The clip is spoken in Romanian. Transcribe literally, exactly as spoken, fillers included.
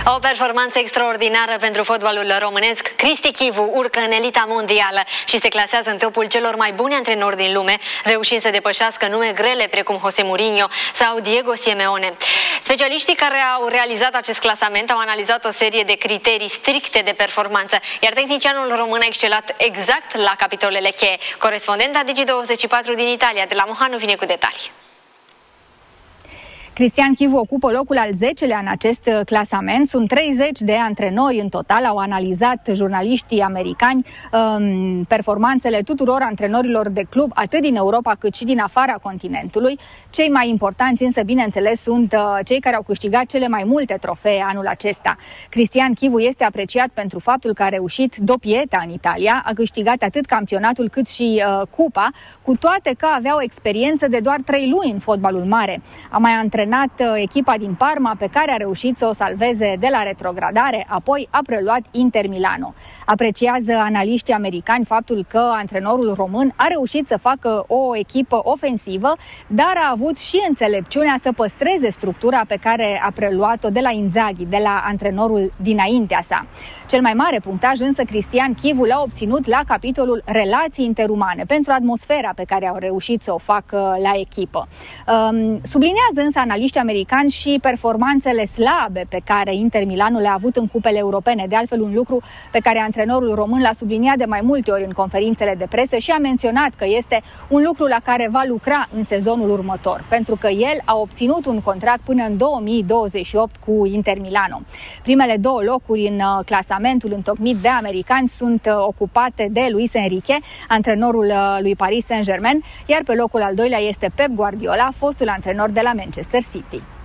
O performanță extraordinară pentru fotbalul românesc. Cristi Chivu urcă în elita mondială și se clasează în topul celor mai buni antrenori din lume, reușind să depășească nume grele precum Jose Mourinho sau Diego Simeone. Specialiștii care au realizat acest clasament au analizat o serie de criterii stricte de performanță, iar tehnicianul român a excelat exact la capitolele cheie. Corespondenta Digi douăzeci și patru din Italia, de la Mohanu, vine cu detalii. Cristian Chivu ocupă locul al zecelea în acest clasament. Sunt treizeci de antrenori în total. Au analizat jurnaliștii americani um, performanțele tuturor antrenorilor de club, atât din Europa cât și din afara continentului. Cei mai importanți însă, bineînțeles, sunt uh, cei care au câștigat cele mai multe trofee anul acesta. Cristian Chivu este apreciat pentru faptul că a reușit doppieta în Italia, a câștigat atât campionatul cât și uh, cupa, cu toate că avea o experiență de doar trei luni în fotbalul mare. A mai antrenat echipa din Parma, pe care a reușit să o salveze de la retrogradare, apoi a preluat Inter Milano. Apreciază analiștii americani faptul că antrenorul român a reușit să facă o echipă ofensivă, dar a avut și înțelepciunea să păstreze structura pe care a preluat-o de la Inzaghi, de la antrenorul dinaintea sa. Cel mai mare punctaj însă Cristian Chivu l-a obținut la capitolul relații interumane, pentru atmosfera pe care au reușit să o facă la echipă. Sublinează însă analiștii americani și performanțele slabe pe care Inter Milano le-a avut în cupele europene. De altfel, un lucru pe care antrenorul român l-a subliniat de mai multe ori în conferințele de presă și a menționat că este un lucru la care va lucra în sezonul următor, pentru că el a obținut un contract până în două mii douăzeci și opt cu Inter Milano. Primele două locuri în clasamentul întocmit de americani sunt ocupate de Luis Enrique, antrenorul lui Paris Saint-Germain, iar pe locul al doilea este Pep Guardiola, fostul antrenor de la Manchester City.